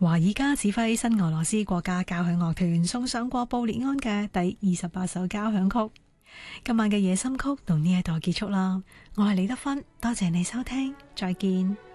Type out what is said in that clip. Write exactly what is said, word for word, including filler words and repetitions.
華爾加指揮新俄羅斯國家交響樂團送上過布列安嘅第二十八首交響曲。今晚嘅夜深曲到呢一度結束啦，我係李德芬，多謝你收聽，再見。